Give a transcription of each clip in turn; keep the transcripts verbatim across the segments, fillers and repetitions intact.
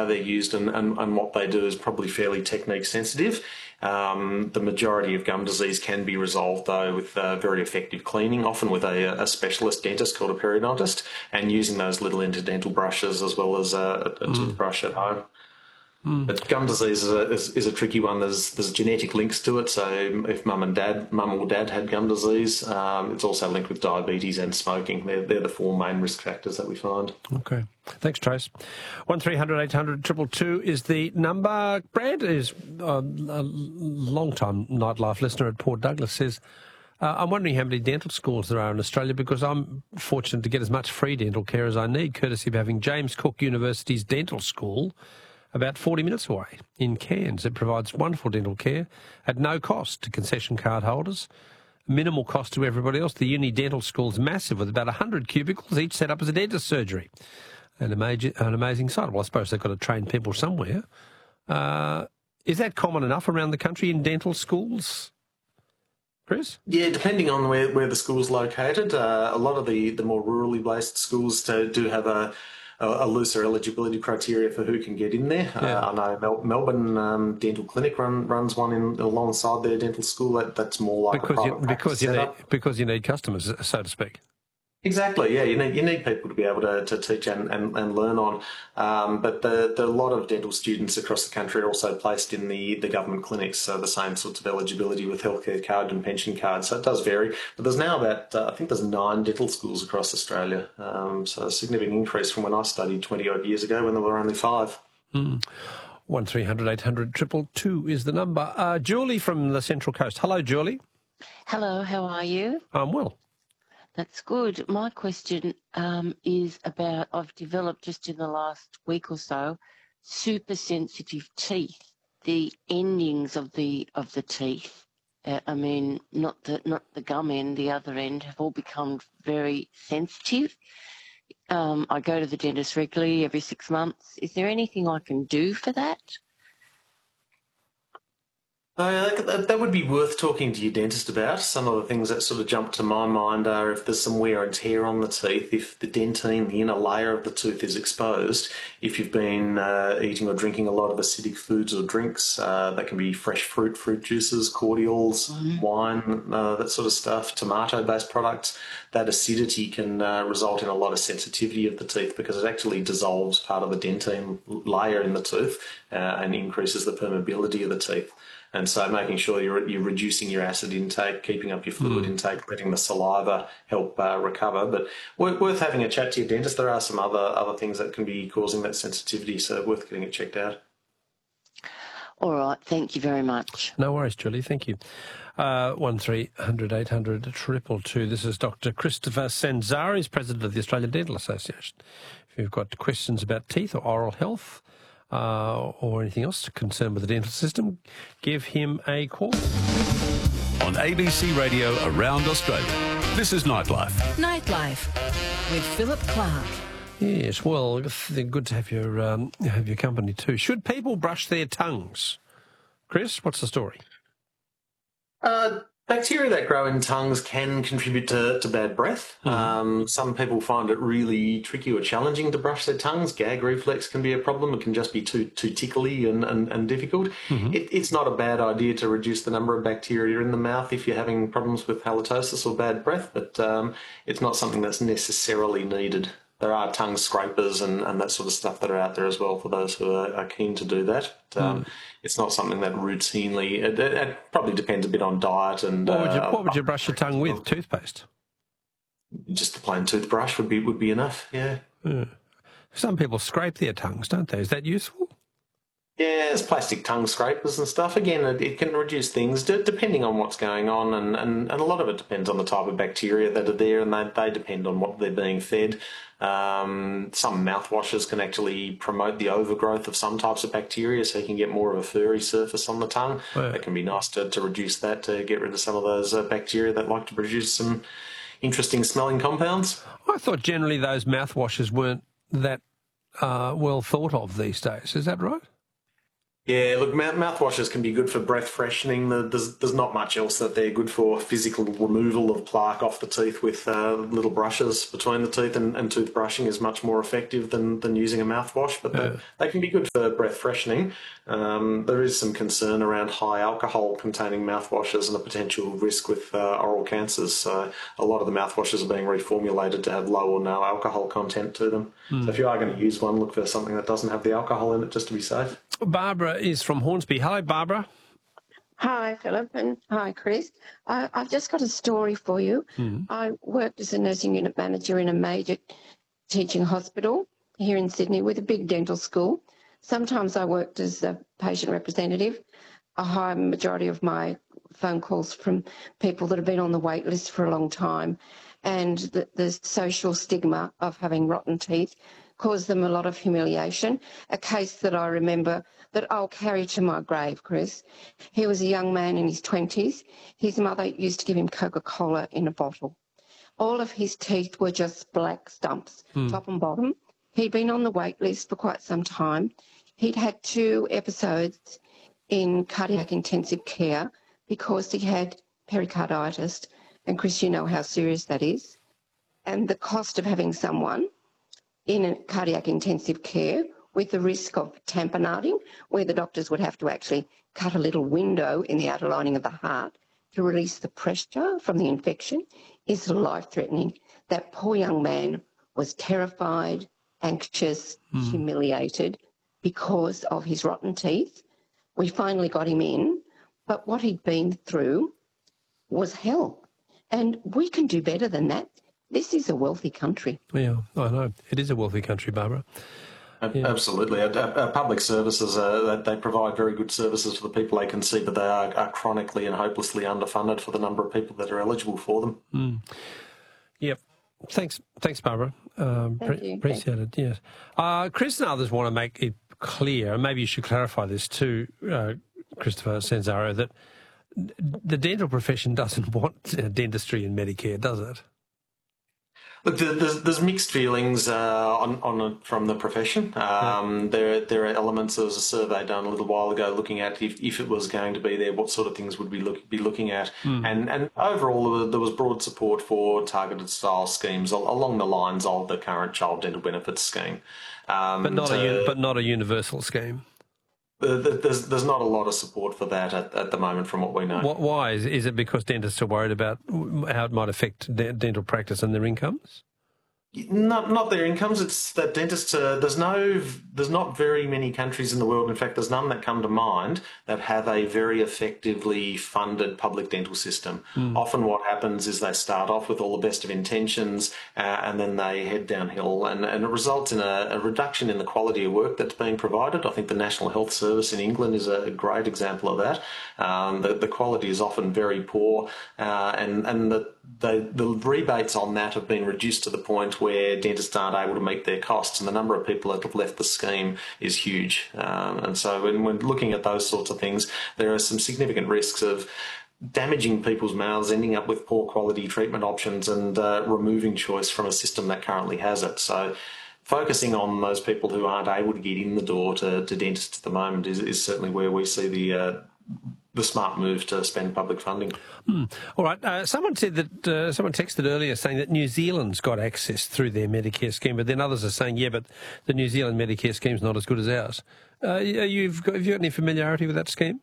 how they're used and, and, and what they do is probably fairly technique sensitive. Um, the majority of gum disease can be resolved, though, with uh, very effective cleaning, often with a, a specialist dentist called a periodontist, and using those little interdental brushes as well as a, a mm. toothbrush at home. Mm. But gum disease is a, is, is a tricky one. There's there's genetic links to it. So if mum and dad, mum or dad had gum disease, um, it's also linked with diabetes and smoking. They're, they're the four main risk factors that we find. Okay. Thanks, Trace. one three hundred eight hundred two two two is the number. Brad is a, a long-time Nightlife listener at Port Douglas, says, uh, I'm wondering how many dental schools there are in Australia because I'm fortunate to get as much free dental care as I need, courtesy of having James Cook University's dental school about forty minutes away in Cairns. It provides wonderful dental care at no cost to concession card holders, minimal cost to everybody else. The uni dental school's massive with about one hundred cubicles, each set up as a dentist surgery. An amazing, an amazing site. Well, I suppose they've got to train people somewhere. Uh, is that common enough around the country in dental schools, Chris? Yeah, depending on where, where the school's located. Uh, a lot of the, the more rurally based schools do, do have a a looser eligibility criteria for who can get in there. Yeah. Uh, I know Mel- Melbourne um, Dental Clinic run, runs one in, alongside their dental school. That, that's more like because a you, because you need because you need customers, so to speak. Exactly, yeah. You need you need people to be able to, to teach and, and, and learn on. Um, but the, the a lot of dental students across the country are also placed in the, the government clinics, so the same sorts of eligibility with healthcare card and pension card. So it does vary. But there's now about, uh, I think there's nine dental schools across Australia. Um, so a significant increase from when I studied twenty odd years ago when there were only five. Mm. one three hundred eight hundred two two two is the number. Uh, Julie from the Central Coast. Hello, Julie. Hello, how are you? I'm well. That's good. My question um, is about, I've developed just in the last week or so, super sensitive teeth. The endings of the of the teeth, uh, I mean, not the not the gum end, the other end, have all become very sensitive. Um, I go to the dentist regularly every six months. Is there anything I can do for that? Uh, that, that would be worth talking to your dentist about. Some of the things that sort of jump to my mind are if there's some wear and tear on the teeth, if the dentine, the inner layer of the tooth is exposed, if you've been uh, eating or drinking a lot of acidic foods or drinks, uh, that can be fresh fruit, fruit juices, cordials, mm-hmm. wine, uh, that sort of stuff, tomato-based products, that acidity can uh, result in a lot of sensitivity of the teeth because it actually dissolves part of the dentine layer in the tooth uh, and increases the permeability of the teeth. And so making sure you're, you're reducing your acid intake, keeping up your fluid mm. intake, letting the saliva help uh, recover. But worth having a chat to your dentist. There are some other, other things that can be causing that sensitivity, so worth getting it checked out. All right. Thank you very much. No worries, Julie. Thank you. Uh, one three hundred eight hundred two two two. This is Doctor Christopher Sanzari, he's President of the Australian Dental Association. If you've got questions about teeth or oral health, Uh, or anything else concerned with the dental system, give him a call. On A B C Radio around Australia, this is Nightlife. Nightlife with Philip Clark. Yes, well, good to have your um, have your company too. Should people brush their tongues? Chris, what's the story? Uh, bacteria that grow in tongues can contribute to, to bad breath. Mm. Um, some people find it really tricky or challenging to brush their tongues. Gag reflex can be a problem. It can just be too too tickly and, and, and difficult. Mm-hmm. It, it's not a bad idea to reduce the number of bacteria in the mouth if you're having problems with halitosis or bad breath, but um, it's not something that's necessarily needed. There are tongue scrapers and, and that sort of stuff that are out there as well for those who are, are keen to do that. But, um, mm. It's not something that routinely... It, it probably depends a bit on diet and... What would you, uh, what would you brush your tongue with? Toothpaste? Just a plain toothbrush would be would be enough, yeah. yeah. Some people scrape their tongues, don't they? Is that useful? Yeah, there's plastic tongue scrapers and stuff. Again, it, it can reduce things d- depending on what's going on, and, and, and a lot of it depends on the type of bacteria that are there, and they, they depend on what they're being fed. Um, some mouthwashes can actually promote the overgrowth of some types of bacteria, so you can get more of a furry surface on the tongue. Oh, yeah. It can be nice to, to reduce that, to get rid of some of those uh, bacteria that like to produce some interesting smelling compounds. I thought generally those mouthwashes weren't that uh, well thought of these days. Is that right? Yeah, look, mouth mouthwashes can be good for breath freshening. The- There's, there's not much else that they're good for. Physical removal of plaque off the teeth with uh, little brushes between the teeth and, and toothbrushing is much more effective than, than using a mouthwash, but they, they can be good for breath freshening. Um, there is some concern around high alcohol containing mouthwashes and a potential risk with uh, oral cancers. So a lot of the mouthwashes are being reformulated to have low or no alcohol content to them. So if you are going to use one, look for something that doesn't have the alcohol in it just to be safe. Barbara is from Hornsby. Hello, Barbara. Hi, Philip, and hi, Chris. I, I've just got a story for you. Mm. I worked as a nursing unit manager in a major teaching hospital here in Sydney with a big dental school. Sometimes I worked as a patient representative. A high majority of my phone calls from people that have been on the wait list for a long time, and the, the social stigma of having rotten teeth caused them a lot of humiliation. A case that I remember that I'll carry to my grave, Chris. He was a young man in his twenties. His mother used to give him Coca-Cola in a bottle. All of his teeth were just black stumps, Hmm. top and bottom. He'd been on the wait list for quite some time. He'd had two episodes in cardiac intensive care because he had pericarditis. And Chris, you know how serious that is. And the cost of having someone in a cardiac intensive care with the risk of tamponading, where the doctors would have to actually cut a little window in the outer lining of the heart to release the pressure from the infection, is life-threatening. That poor young man was terrified, anxious, Mm. humiliated because of his rotten teeth. We finally got him in, but what he'd been through was hell. And we can do better than that. This is a wealthy country. Yeah, I know. It is a wealthy country, Barbara. Yeah. Absolutely. Uh, uh, public services, uh, they provide very good services for the people they can see, but they are, are chronically and hopelessly underfunded for the number of people that are eligible for them. Mm. Yep. Thanks, thanks, Barbara. Um, Thank pre- you. appreciate it. Yes. Uh, Chris and others want to make it clear, and maybe you should clarify this too, uh, Christopher Sanzaro, that the dental profession doesn't want uh, dentistry in Medicare, does it? Look, there's, there's mixed feelings uh, on, on from the profession. Um, there, there are elements. There was a survey done a little while ago looking at if, if it was going to be there, what sort of things would we look, be looking at. Mm. And, and overall, there was, there was broad support for targeted style schemes al- along the lines of the current child dental benefits scheme. Um, But not to, a uni- but not a universal scheme. uh, there's there's not a lot of support for that at, at the moment, from what we know. What, why is is it because dentists are worried about how it might affect de- dental practice and their incomes? Not not their incomes. It's that dentists. Uh, there's no. There's not very many countries in the world. In fact, there's none that come to mind that have a very effectively funded public dental system. Mm. Often, what happens is they start off with all the best of intentions, uh, and then they head downhill, and, and it results in a, a reduction in the quality of work that's being provided. I think the National Health Service in England is a great example of that. Um, the, the quality is often very poor, uh, and and the, the the rebates on that have been reduced to the point where dentists aren't able to meet their costs, and the number of people that have left the scheme is huge. Um, and so when we're looking at those sorts of things, there are some significant risks of damaging people's mouths, ending up with poor quality treatment options, and uh, removing choice from a system that currently has it. So focusing on those people who aren't able to get in the door to, to dentists at the moment is, is certainly where we see the uh, the smart move to spend public funding. Hmm. All right. Uh, someone said that uh, someone texted earlier saying that New Zealand's got access through their Medicare scheme, but then others are saying, yeah, but the New Zealand Medicare scheme's not as good as ours. Uh, you've got, have you got any familiarity with that scheme?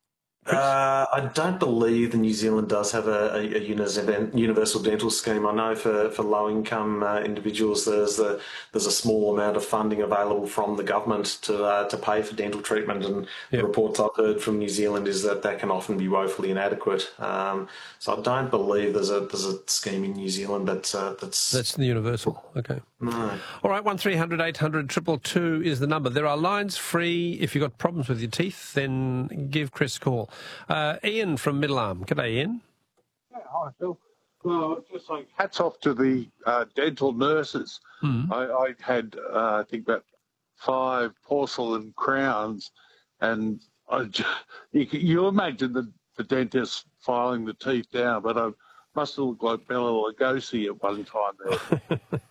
Uh, I don't believe the New Zealand does have a, a, a universal dental scheme. I know for, for low-income uh, individuals, there's a there's a small amount of funding available from the government to uh, to pay for dental treatment. And Yep. the reports I've heard from New Zealand is that that can often be woefully inadequate. Um, so I don't believe there's a there's a scheme in New Zealand that's uh, that's That's the universal. Okay. no. All right. One three hundred eight hundred triple two is the number. There are lines free. If you've got problems with your teeth, then give Chris a call. Uh, Ian from Middle Arm. G'day, Ian. Yeah, hi, Phil. Well, just like hats off to the uh, dental nurses. Mm. I, I had, uh, I think, about five porcelain crowns, and I j- you, can- you imagine the, the dentist filing the teeth down, but I must have looked like Bela Lugosi at one time there.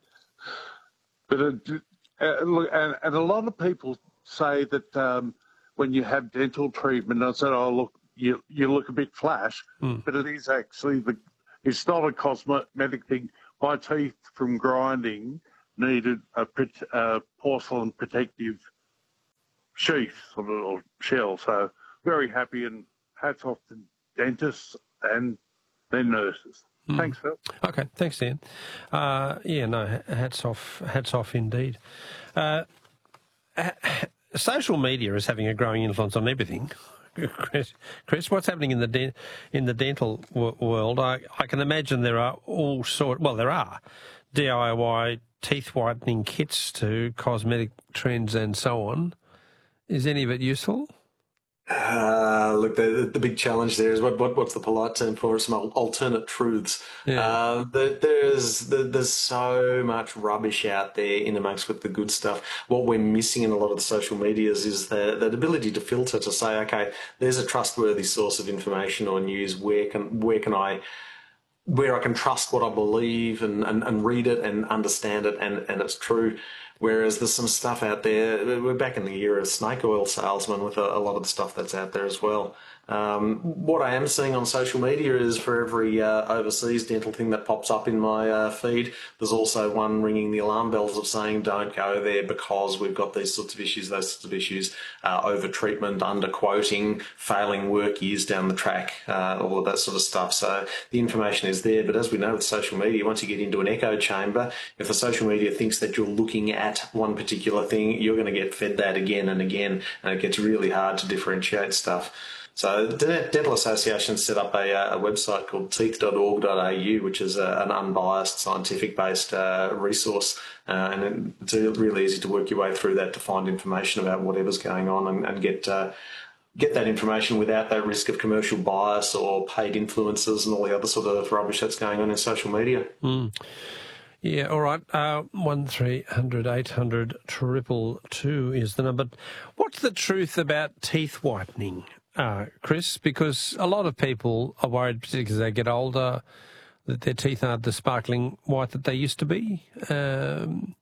But it, uh, look, and, and a lot of people say that um, when you have dental treatment, I said, oh, look, you, you look a bit flash, Mm. but it is actually, the. it's not a cosmetic thing. My teeth from grinding needed a, a porcelain protective sheath or, or shell. So very happy, and hats off to dentists and their nurses. Mm. Thanks, Phil. Okay, thanks, Dan. Uh, yeah, no, hats off, hats off indeed. Uh, social media is having a growing influence on everything. Chris, Chris, what's happening in the de- in the dental w- world? I, I can imagine there are all sort. Well, there are D I Y teeth whitening kits to cosmetic trends and so on. Is any of it useful? Uh, look, the, the big challenge there is what, what what's the polite term for it? Some alternate truths. Yeah. Uh, the, there's the, there's so much rubbish out there in amongst with the good stuff. What we're missing in a lot of the social medias is the, the ability to filter, to say, okay, there's a trustworthy source of information or news. Where can where can I where I can trust what I believe and, and, and read it and understand it and, and it's true. Whereas there's some stuff out there, we're back in the era of snake oil salesmen with a, a lot of the stuff that's out there as well. Um, what I am seeing on social media is for every uh, overseas dental thing that pops up in my uh, feed, there's also one ringing the alarm bells of saying don't go there because we've got these sorts of issues, those sorts of issues, uh, over-treatment, under-quoting, failing work years down the track, uh, all of that sort of stuff. So the information is there, but as we know with social media, once you get into an echo chamber, if the social media thinks that you're looking at one particular thing, you're going to get fed that again and again, and it gets really hard to differentiate stuff. So the Dental Association set up a, a website called teeth dot org dot a u, which is a, an unbiased, scientific-based uh, resource, uh, and it's really easy to work your way through that to find information about whatever's going on and, and get uh, get that information without that risk of commercial bias or paid influencers and all the other sort of rubbish that's going on in social media. Mm. Yeah, all right. Uh, one three hundred eight hundred triple two is the number. What's the truth about teeth whitening, uh, Chris? Because a lot of people are worried, particularly as they get older, that their teeth aren't the sparkling white that they used to be. Um,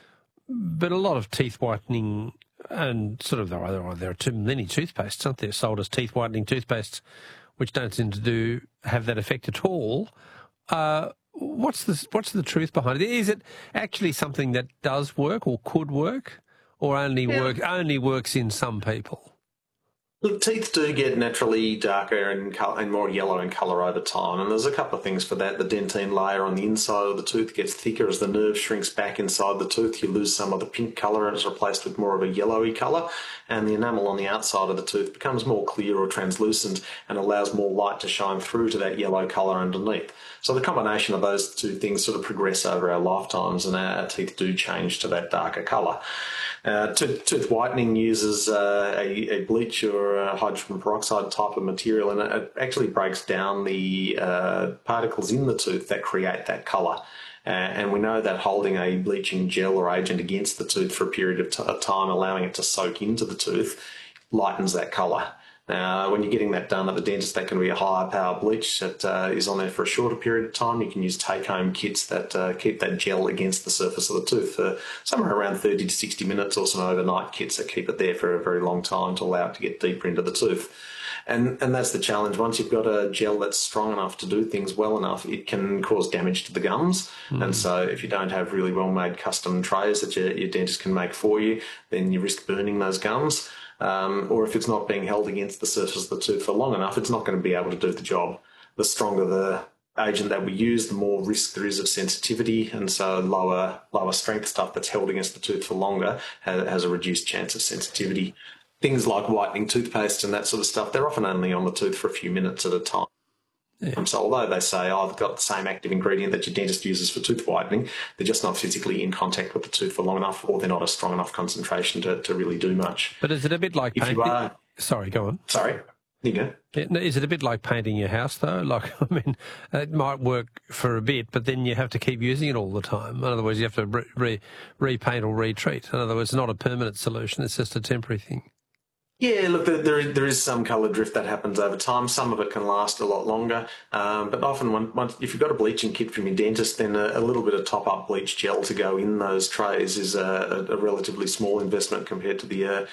but a lot of teeth whitening, and sort of there are, there are too many toothpastes, aren't there, sold as teeth whitening toothpastes, which don't seem to do have that effect at all. Uh, What's the what's the truth behind it? Is it actually something that does work or could work, or only yeah. work only works in some people? Look, teeth do get naturally darker and, colour, and more yellow in colour over time, and there's a couple of things for that. The dentine layer on the inside of the tooth gets thicker as the nerve shrinks back inside the tooth. You lose some of the pink colour and it's replaced with more of a yellowy colour, and the enamel on the outside of the tooth becomes more clear or translucent and allows more light to shine through to that yellow colour underneath. So the combination of those two things sort of progress over our lifetimes, and our teeth do change to that darker colour. Uh, tooth, tooth whitening uses uh, a, a bleach or a hydrogen peroxide type of material, and it actually breaks down the uh, particles in the tooth that create that colour. Uh, and we know that holding a bleaching gel or agent against the tooth for a period of, t- of time, allowing it to soak into the tooth, lightens that colour. Now, when you're getting that done at the dentist, that can be a higher power bleach that uh, is on there for a shorter period of time. You can use take-home kits that uh, keep that gel against the surface of the tooth for somewhere around thirty to sixty minutes, or some overnight kits that keep it there for a very long time to allow it to get deeper into the tooth. And and that's the challenge. Once you've got a gel that's strong enough to do things well enough, it can cause damage to the gums. Mm. And so if you don't have really well-made custom trays that your, your dentist can make for you, then you risk burning those gums. Um, or if it's not being held against the surface of the tooth for long enough, it's not going to be able to do the job. The stronger the agent that we use, the more risk there is of sensitivity, and so lower lower strength stuff that's held against the tooth for longer has, has a reduced chance of sensitivity. Things like whitening toothpaste and that sort of stuff, they're often only on the tooth for a few minutes at a time. Yeah. So although they say, oh, they've got the same active ingredient that your dentist uses for tooth whitening, they're just not physically in contact with the tooth for long enough, or they're not a strong enough concentration to, to really do much. But is it a bit like if painting? You are, Sorry, go on. Sorry. You go. Is it a bit like painting your house, though? Like, I mean, it might work for a bit, but then you have to keep using it all the time. In other words, you have to re- re- repaint or retreat. In other words, it's not a permanent solution. It's just a temporary thing. Yeah, look, there, there, there is some colour drift that happens over time. Some of it can last a lot longer, um, but often when, once, if you've got a bleaching kit from your dentist, then a, a little bit of top-up bleach gel to go in those trays is a, a relatively small investment compared to the uh,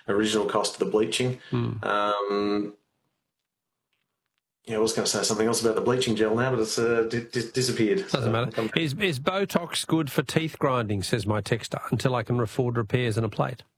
original cost of the bleaching. Mm. Um, yeah, I was going to say something else about the bleaching gel now, but it's uh, di- di- disappeared. Doesn't So, matter. Is, is Botox good for teeth grinding, says my texter, until I can afford repairs and a plate?